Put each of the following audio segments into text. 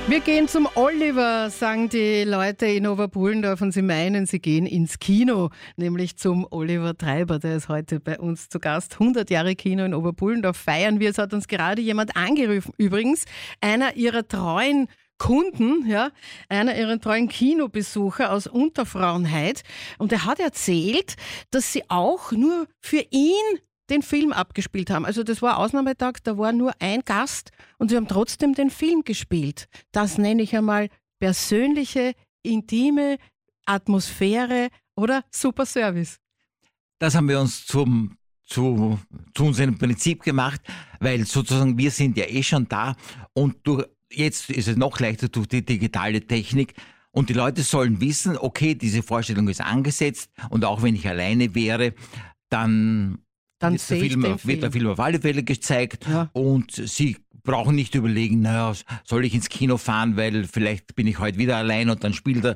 Wir gehen zum Oliver, sagen die Leute in Oberpullendorf, und sie meinen, sie gehen ins Kino, nämlich zum Oliver Treiber. Der ist heute bei uns zu Gast. 100 Jahre Kino in Oberpullendorf feiern wir. Es hat uns gerade jemand angerufen. Übrigens, einer ihrer treuen Kunden, ja, einer ihrer treuen Kinobesucher aus Unterfrauenheit. Und er hat erzählt, dass sie auch nur für ihn den Film abgespielt haben. Also das war Ausnahmetag, da war nur ein Gast und sie haben trotzdem den Film gespielt. Das nenne ich einmal persönliche, intime Atmosphäre oder super Service. Das haben wir uns zu unserem Prinzip gemacht, weil sozusagen wir sind ja eh schon da und jetzt ist es noch leichter durch die digitale Technik. Und die Leute sollen wissen, okay, diese Vorstellung ist angesetzt und auch wenn ich alleine wäre, dann wird der Film auf alle Fälle gezeigt, ja. Und Sie brauchen nicht überlegen, naja, soll ich ins Kino fahren, weil vielleicht bin ich heute wieder allein und dann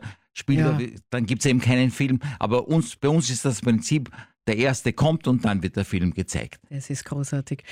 dann gibt es eben keinen Film. Aber bei uns ist das Prinzip, der Erste kommt und dann wird der Film gezeigt. Es ist großartig.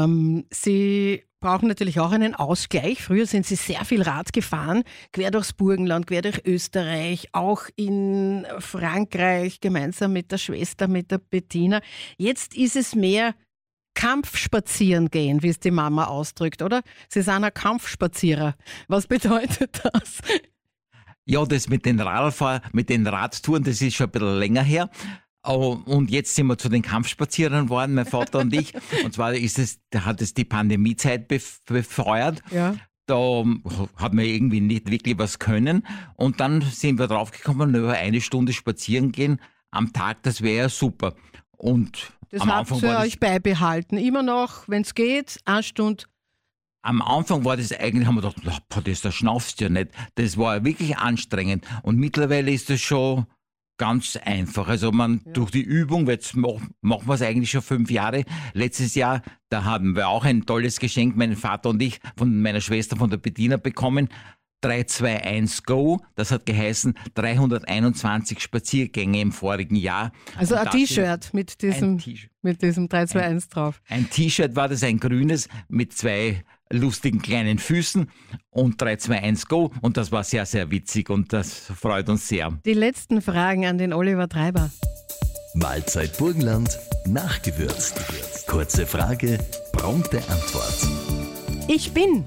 Sie brauchen natürlich auch einen Ausgleich. Früher sind Sie sehr viel Rad gefahren, quer durchs Burgenland, quer durch Österreich, auch in Frankreich, gemeinsam mit der Schwester, mit der Bettina. Jetzt ist es mehr Kampfspazieren gehen, wie es die Mama ausdrückt, oder? Sie sind ein Kampfspazierer. Was bedeutet das? Ja, das mit den Radtouren, das ist schon ein bisschen länger her. Und jetzt sind wir zu den Kampfspazierern geworden, mein Vater und ich. Und zwar hat es die Pandemiezeit befeuert. Ja. Da hat man irgendwie nicht wirklich was können. Und dann sind wir draufgekommen, über 1 Stunde spazieren gehen am Tag, das wäre ja super. Und das habt ihr euch beibehalten. Immer noch, wenn es geht, 1 Stunde. Am Anfang war das eigentlich, haben wir gedacht, das schnaufst du ja nicht. Das war wirklich anstrengend. Und mittlerweile ist das schon ganz einfach. Also durch die Übung, jetzt machen wir es eigentlich schon 5 Jahre. Letztes Jahr, da haben wir auch ein tolles Geschenk, mein Vater und ich, von meiner Schwester, von der Bettina bekommen. 3, 2, 1, go. Das hat geheißen 321 Spaziergänge im vorigen Jahr. Also ein T-Shirt mit diesem 3, 2, 1 drauf. Ein T-Shirt war das, ein grünes mit 2 lustigen kleinen Füßen und 3, 2, 1, go. Und das war sehr, sehr witzig und das freut uns sehr. Die letzten Fragen an den Oliver Treiber. Mahlzeit Burgenland, nachgewürzt. Kurze Frage, prompte Antwort. Ich bin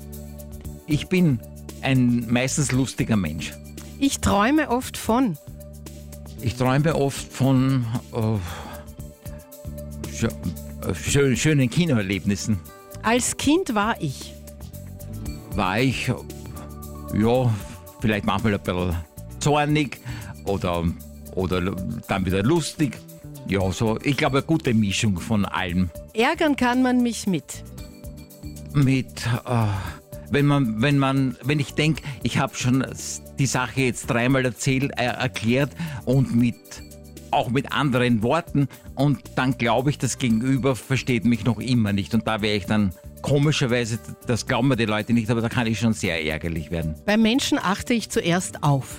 ein meistens lustiger Mensch. Ich träume oft von schönen Kinoerlebnissen. Als Kind war ich, ja, vielleicht manchmal ein bisschen zornig oder dann wieder lustig. Ja, so, ich glaube, eine gute Mischung von allem. Ärgern kann man mich mit, wenn ich denke, ich habe schon die Sache jetzt 3-mal erklärt und auch mit anderen Worten und dann glaube ich, das Gegenüber versteht mich noch immer nicht und da wäre ich dann komischerweise, das glauben mir die Leute nicht, aber da kann ich schon sehr ärgerlich werden. Beim Menschen achte ich zuerst auf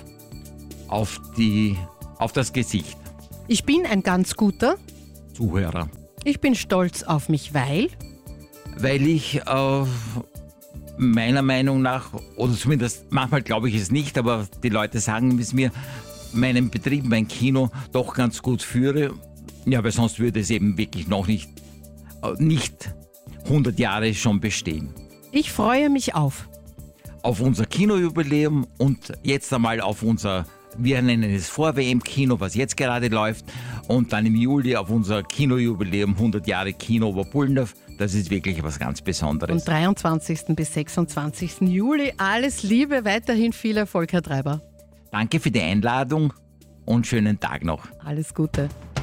das Gesicht. Ich bin ein ganz guter Zuhörer. Ich bin stolz auf mich, weil ich meiner Meinung nach, oder zumindest manchmal glaube ich es nicht, aber die Leute sagen es mir, meinen Betrieb, mein Kino doch ganz gut führe. Ja, weil sonst würde es eben wirklich noch nicht 100 Jahre schon bestehen. Ich freue mich auf unser Kinojubiläum und jetzt einmal auf wir nennen es Vor-WM-Kino, was jetzt gerade läuft und dann im Juli auf unser Kinojubiläum 100 Jahre Kino Oberpullendorf. Das ist wirklich was ganz Besonderes. Vom 23. bis 26. Juli. Alles Liebe, weiterhin viel Erfolg, Herr Treiber. Danke für die Einladung und schönen Tag noch. Alles Gute.